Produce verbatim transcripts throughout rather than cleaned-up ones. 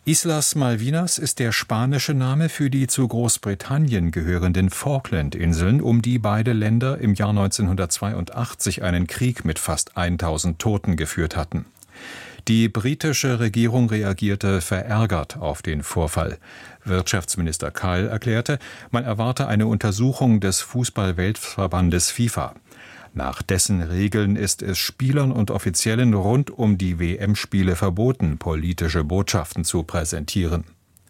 Islas Malvinas ist der spanische Name für die zu Großbritannien gehörenden Falklandinseln, um die beide Länder im Jahr neunzehnhundertzweiundachtzig einen Krieg mit fast tausend Toten geführt hatten. Die britische Regierung reagierte verärgert auf den Vorfall. Wirtschaftsminister Kyle erklärte, man erwarte eine Untersuchung des Fußball-Weltverbandes FIFA. Nach dessen Regeln ist es Spielern und Offiziellen rund um die W M-Spiele verboten, politische Botschaften zu präsentieren.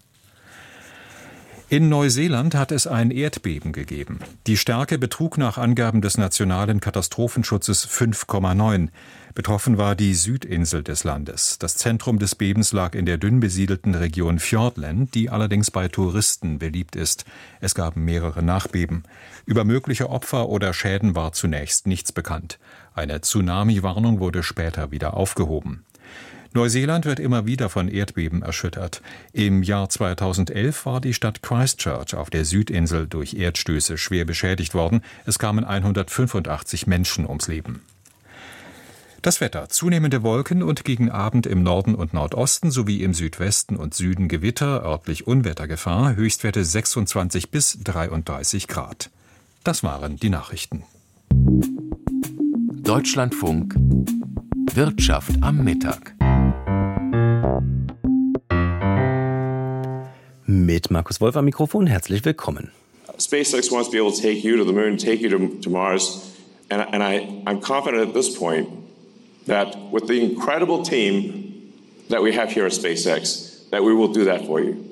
In Neuseeland hat es ein Erdbeben gegeben. Die Stärke betrug nach Angaben des nationalen Katastrophenschutzes fünf Komma neun. Betroffen war die Südinsel des Landes. Das Zentrum des Bebens lag in der dünn besiedelten Region Fiordland, die allerdings bei Touristen beliebt ist. Es gab mehrere Nachbeben. Über mögliche Opfer oder Schäden war zunächst nichts bekannt. Eine Tsunami-Warnung wurde später wieder aufgehoben. Neuseeland wird immer wieder von Erdbeben erschüttert. Im Jahr zweitausendelf war die Stadt Christchurch auf der Südinsel durch Erdstöße schwer beschädigt worden. Es kamen hundertfünfundachtzig Menschen ums Leben. Das Wetter: zunehmende Wolken und gegen Abend im Norden und Nordosten sowie im Südwesten und Süden Gewitter, örtlich Unwettergefahr, Höchstwerte sechsundzwanzig bis dreiunddreißig Grad. Das waren die Nachrichten. Deutschlandfunk Wirtschaft am Mittag. Mit Markus Wolf am Mikrofon, herzlich willkommen. SpaceX wants to be able to take you to the moon, take you to, to Mars, and, and I, I'm confident at this point that with the incredible team that we have here at SpaceX, that we will do that for you.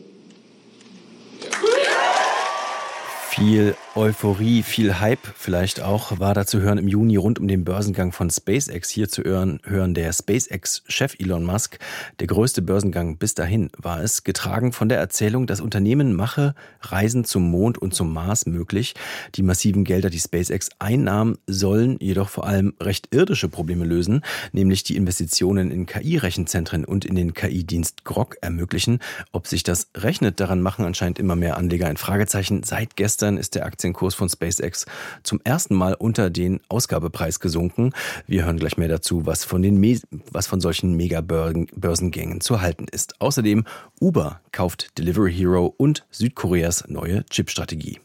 Viel Euphorie, viel Hype vielleicht auch war da zu hören im Juni rund um den Börsengang von SpaceX. Hier zu hören, hören der SpaceX-Chef Elon Musk. Der größte Börsengang bis dahin war es, getragen von der Erzählung, das Unternehmen mache Reisen zum Mond und zum Mars möglich. Die massiven Gelder, die SpaceX einnahm, sollen jedoch vor allem recht irdische Probleme lösen, nämlich die Investitionen in K I-Rechenzentren und in den K I-Dienst Grok ermöglichen. Ob sich das rechnet, daran machen anscheinend immer mehr Anleger ein Fragezeichen. Seit gestern ist der Aktienkurs von SpaceX zum ersten Mal unter den Ausgabepreis gesunken. Wir hören gleich mehr dazu, was von den Me- was von solchen Mega-Börsengängen zu halten ist. Außerdem Uber kauft Delivery Hero und Südkoreas neue Chipstrategie.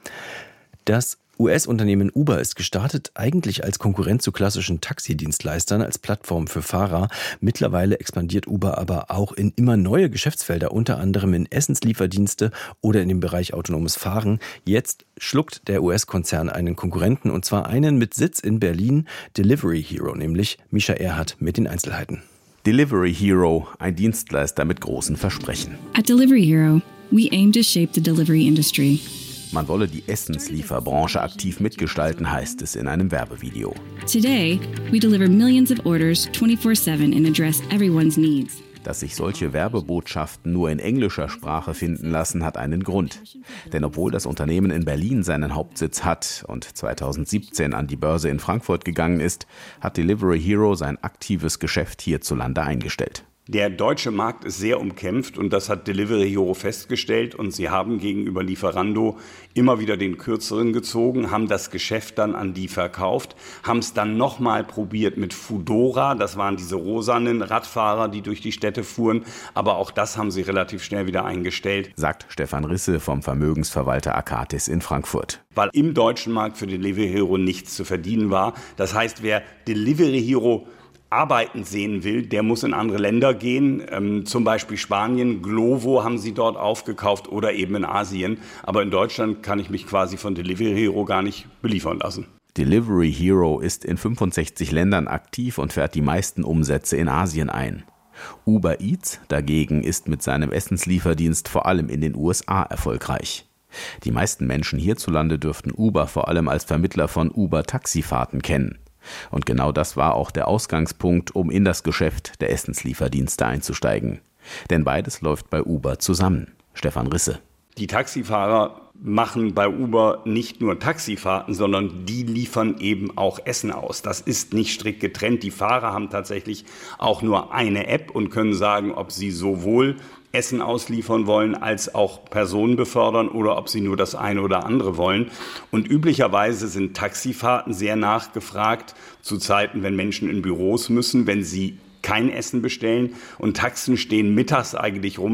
Das U S-Unternehmen Uber ist gestartet eigentlich als Konkurrent zu klassischen Taxidienstleistern, als Plattform für Fahrer. Mittlerweile expandiert Uber aber auch in immer neue Geschäftsfelder, unter anderem in Essenslieferdienste oder in dem Bereich autonomes Fahren. Jetzt schluckt der U S-Konzern einen Konkurrenten, und zwar einen mit Sitz in Berlin, Delivery Hero, nämlich Mischa Erhardt mit den Einzelheiten. Delivery Hero, ein Dienstleister mit großen Versprechen. At Delivery Hero, we aim to shape the delivery industry. Man wolle die Essenslieferbranche aktiv mitgestalten, heißt es in einem Werbevideo. Today, we deliver millions of orders twenty-four seven and address everyone's needs. Dass sich solche Werbebotschaften nur in englischer Sprache finden lassen, hat einen Grund. Denn obwohl das Unternehmen in Berlin seinen Hauptsitz hat und zweitausendsiebzehn an die Börse in Frankfurt gegangen ist, hat Delivery Hero sein aktives Geschäft hierzulande eingestellt. Der deutsche Markt ist sehr umkämpft und das hat Delivery Hero festgestellt, und sie haben gegenüber Lieferando immer wieder den Kürzeren gezogen, haben das Geschäft dann an die verkauft, haben es dann nochmal probiert mit Foodora, das waren diese rosanen Radfahrer, die durch die Städte fuhren, aber auch das haben sie relativ schnell wieder eingestellt. Sagt Stefan Risse vom Vermögensverwalter Akatis in Frankfurt. Weil im deutschen Markt für Delivery Hero nichts zu verdienen war. Das heißt, wer Delivery Hero arbeiten sehen will, der muss in andere Länder gehen, ähm, zum Beispiel Spanien, Glovo haben sie dort aufgekauft oder eben in Asien. Aber in Deutschland kann ich mich quasi von Delivery Hero gar nicht beliefern lassen. Delivery Hero ist in fünfundsechzig Ländern aktiv und fährt die meisten Umsätze in Asien ein. Uber Eats dagegen ist mit seinem Essenslieferdienst vor allem in den U S A erfolgreich. Die meisten Menschen hierzulande dürften Uber vor allem als Vermittler von Uber-Taxifahrten kennen. Und genau das war auch der Ausgangspunkt, um in das Geschäft der Essenslieferdienste einzusteigen. Denn beides läuft bei Uber zusammen. Stefan Risse. Die Taxifahrer machen bei Uber nicht nur Taxifahrten, sondern die liefern eben auch Essen aus. Das ist nicht strikt getrennt. Die Fahrer haben tatsächlich auch nur eine App und können sagen, ob sie sowohl Essen ausliefern wollen, als auch Personen befördern oder ob sie nur das eine oder andere wollen. Und üblicherweise sind Taxifahrten sehr nachgefragt zu Zeiten, wenn Menschen in Büros müssen, wenn sie kein Essen bestellen. Und Taxen stehen mittags eigentlich rum.